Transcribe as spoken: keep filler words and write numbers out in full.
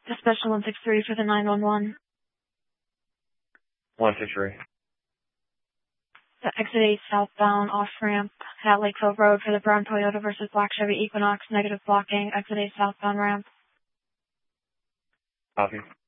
The Special Olympics three for the nine one one. one two three. The Exit eight southbound off-ramp at Lakeville Road for the brown Toyota versus black Chevy Equinox, negative blocking, Exit eight southbound ramp. Copy.